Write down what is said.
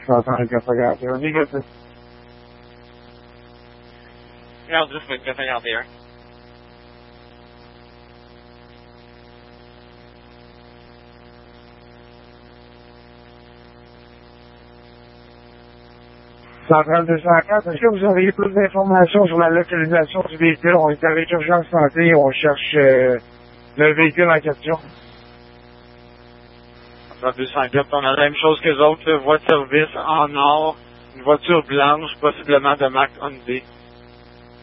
451. Négatif. Regarde 10, 24, 51. Centrale 204, est-ce que vous auriez plus d'informations sur la localisation du véhicule? On est avec Urgence Santé, on cherche le véhicule en question. Centrale 204, on a la même chose que les autres, voie de service en or, une voiture blanche, possiblement de marque Hyundai.